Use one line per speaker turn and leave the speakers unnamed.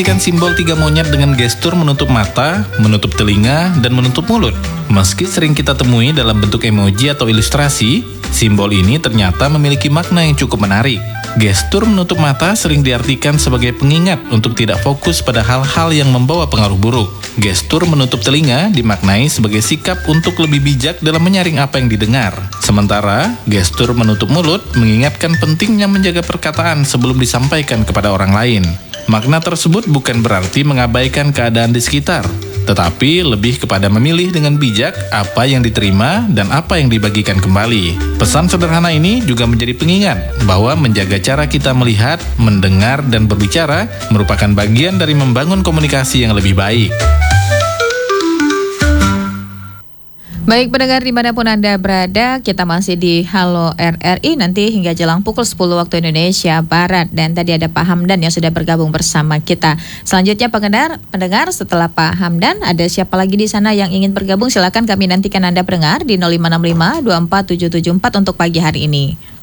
Ikan simbol tiga monyet dengan gestur menutup mata, menutup telinga, dan menutup mulut. Meski sering kita temui dalam bentuk emoji atau ilustrasi, simbol ini ternyata memiliki makna yang cukup menarik. Gestur menutup mata sering diartikan sebagai pengingat untuk tidak fokus pada hal-hal yang membawa pengaruh buruk. Gestur menutup telinga dimaknai sebagai sikap untuk lebih bijak dalam menyaring apa yang didengar. Sementara, gestur menutup mulut mengingatkan pentingnya menjaga perkataan sebelum disampaikan kepada orang lain. Makna tersebut bukan berarti mengabaikan keadaan di sekitar, tetapi lebih kepada memilih dengan bijak apa yang diterima dan apa yang dibagikan kembali. Pesan sederhana ini juga menjadi pengingat bahwa menjaga cara kita melihat, mendengar, dan berbicara merupakan bagian dari membangun komunikasi yang lebih baik.
Baik pendengar dimanapun Anda berada, kita masih di Halo RRI nanti hingga jelang pukul 10 waktu Indonesia Barat. Dan tadi ada Pak Hamdan yang sudah bergabung bersama kita. Selanjutnya pendengar setelah Pak Hamdan, ada siapa lagi di sana yang ingin bergabung? Silakan kami nantikan Anda pendengar di 0565 247774 untuk pagi hari ini.